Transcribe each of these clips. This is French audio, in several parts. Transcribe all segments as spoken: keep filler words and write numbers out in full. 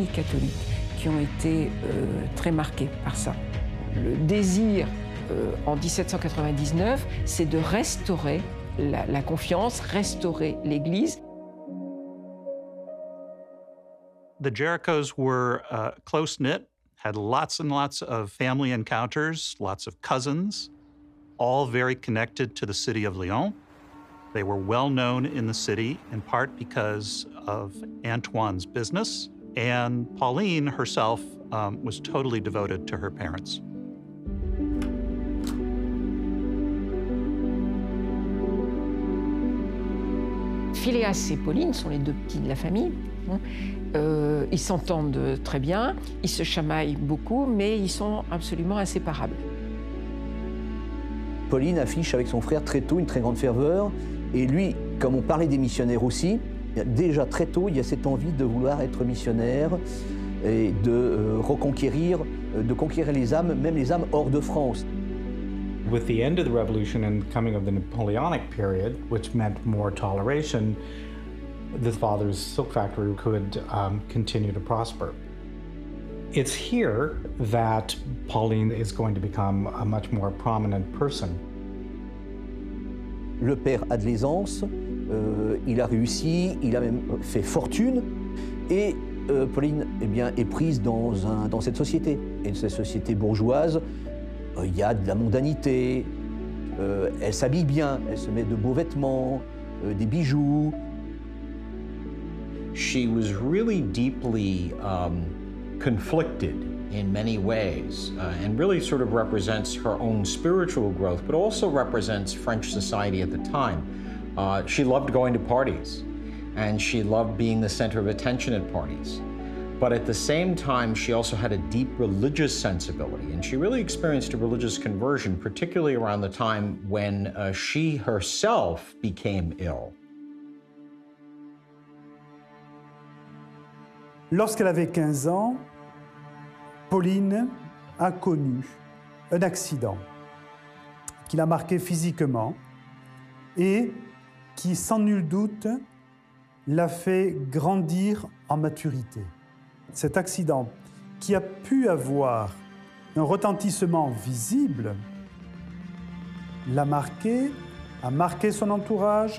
familles catholiques qui ont été euh, très marquées par ça. Le désir euh, en dix-sept cent quatre-vingt-dix-neuf, c'est de restaurer la, la confiance, restaurer l'Église. The Jerichos were uh, close-knit, had lots and lots of family encounters, lots of cousins, all very connected to the city of Lyon. They were well known in the city, in part because of Antoine's business, and Pauline herself um, was totally devoted to her parents. Phileas et Pauline sont les deux petits de la famille. Euh, ils s'entendent très bien, ils se chamaillent beaucoup, mais ils sont absolument inséparables. Pauline affiche avec son frère très tôt une très grande ferveur, et lui, comme on parlait des missionnaires aussi, déjà très tôt, il y a cette envie de vouloir être missionnaire et de euh, reconquérir, de conquérir les âmes, même les âmes hors de France. With the end of the revolution and coming of the Napoleonic period, which meant more toleration, the father's silk factory could um, continue to prosper. It's here that Pauline is going to become a much more prominent person. Le père a de l'aisance, euh, il a réussi, il a même fait fortune, et euh, Pauline eh bien, est prise dans, un, dans cette société. Et cette société bourgeoise, il euh, y a de la mondanité, euh, elle s'habille bien, elle se met de beaux vêtements, euh, des bijoux. She was really deeply um, conflicted in many ways, uh, and really sort of represents her own spiritual growth, but also represents French society at the time. Uh, she loved going to parties, and she loved being the center of attention at parties. But at the same time, she also had a deep religious sensibility, and she really experienced a religious conversion, particularly around the time when uh, she herself became ill. Lorsqu'elle avait quinze ans, Pauline a connu un accident qui l'a marquée physiquement et qui, sans nul doute, l'a fait grandir en maturité. Cet accident, qui a pu avoir un retentissement visible, l'a marqué, a marqué son entourage.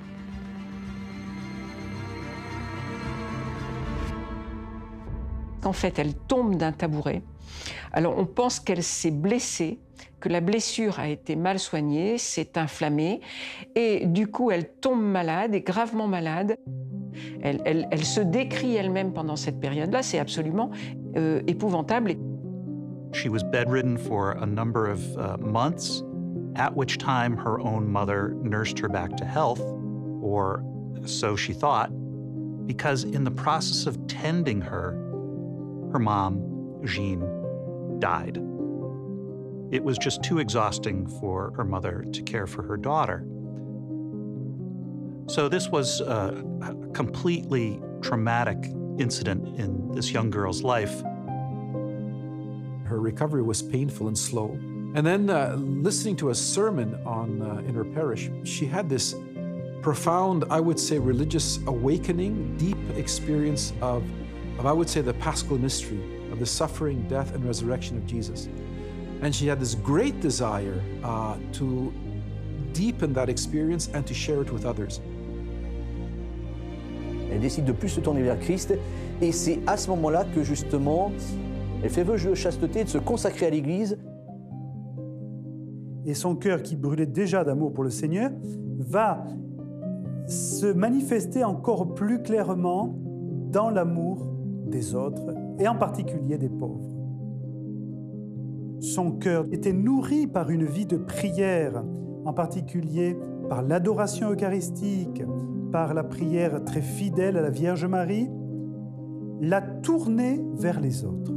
En fait, elle tombe d'un tabouret. Alors, on pense qu'elle s'est blessée, que la blessure a été mal soignée, s'est inflammée, et du coup, elle tombe malade, et gravement malade. Elle, elle, elle se décrit elle-même pendant cette période-là, c'est absolument euh, épouvantable. She was bedridden for a number of uh, months, at which time her own mother nursed her back to health, or so she thought, because in the process of tending her, her mom, Jean, died. It was just too exhausting for her mother to care for her daughter. So this was a completely traumatic incident in this young girl's life. Her recovery was painful and slow. And then uh, listening to a sermon on, uh, in her parish, she had this profound, I would say, religious awakening, deep experience of, of, I would say, the Paschal mystery, of the suffering, death, and resurrection of Jesus. And she had this great desire uh, to deepen that experience and to share it with others. Elle décide de plus se tourner vers Christ, et c'est à ce moment-là que justement, elle fait vœu de chasteté, de se consacrer à l'Église. Et son cœur, qui brûlait déjà d'amour pour le Seigneur, va se manifester encore plus clairement dans l'amour des autres, et en particulier des pauvres. Son cœur était nourri par une vie de prière, en particulier par l'adoration eucharistique, par la prière très fidèle à la Vierge Marie, l'a tournée vers les autres.